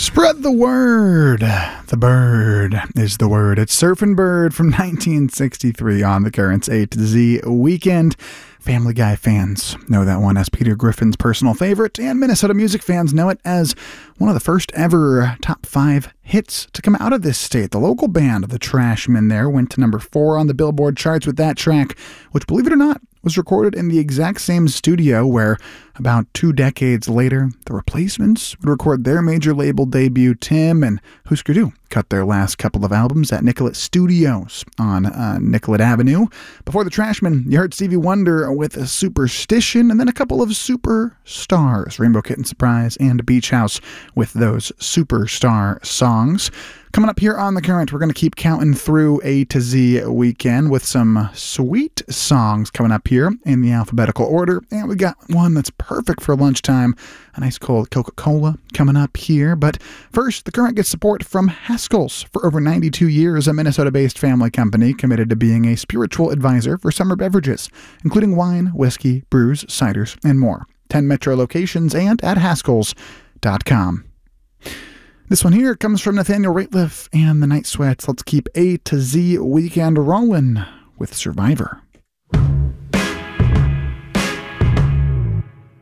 Spread the word. The bird is the word. It's Surfin' Bird from 1963 on the Currents A to Z Weekend. Family Guy fans know that one as Peter Griffin's personal favorite, and Minnesota music fans know it as one of the first ever top 5 hits to come out of this state. The local band, the Trashmen, there went to number 4 on the Billboard charts with that track, which, believe it or not, was recorded in the exact same studio where, about 2 decades later, the Replacements would record their major label debut. Tim and Husker Du cut their last couple of albums at Nicollet Studios on Nicollet Avenue. Before the Trashmen, you heard Stevie Wonder with a Superstition, and then a couple of superstars, Rainbow Kitten Surprise and Beach House, with those superstar songs. Coming up here on The Current, we're going to keep counting through A to Z Weekend with some sweet songs coming up here in the alphabetical order. And we got one that's perfect for lunchtime, a nice cold Coca-Cola coming up here. But first, The Current gets support from Haskell's. For over 92 years, a Minnesota-based family company committed to being a spiritual advisor for summer beverages, including wine, whiskey, brews, ciders, and more. 10 metro locations and at Haskells.com. This one here comes from Nathaniel Rateliff and the Night Sweats. Let's keep A to Z Weekend rolling with Survivor.